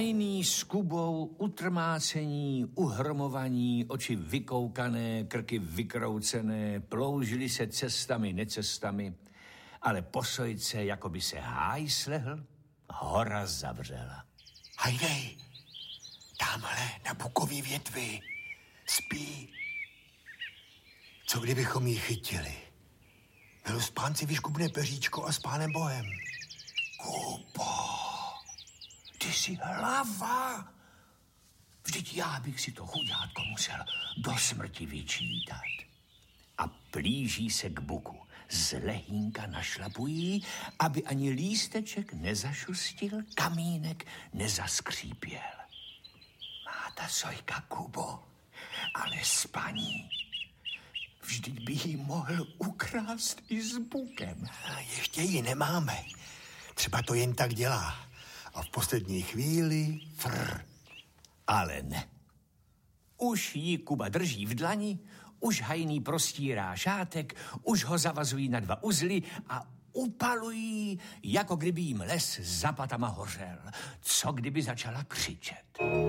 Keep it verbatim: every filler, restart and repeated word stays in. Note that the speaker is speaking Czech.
Hajný s Kubou, utrmácení, uhromovaní, oči vykoukané, krky vykroucené, ploužili se cestami, necestami, ale po sojce, jako by se háj slehl, hora zavřela. Hajdej, tamhle na bukový větvi spí. Co kdybychom ji chytili? Bylo spánci vyškubné peříčko a s pánem Bohem. Kubo, ty jsi hlava. Vždyť já bych si to chudátko musel do smrti vyčítat. A plíží se k buku. Z lehínka našlapují, aby ani lísteček nezašustil, kamínek nezaskřípěl. Má ta sojka, Kubo, ale spaní. Vždyť by ji mohl ukrást i s bukem. A ještě ji nemáme. Třeba to jen tak dělá. A v poslední chvíli frr. Ale ne. Už ji Kuba drží v dlani, už hajný prostírá šátek, už ho zavazují na dva uzly a upalují, jako kdyby jim les za patama hořel. Co kdyby začala křičet?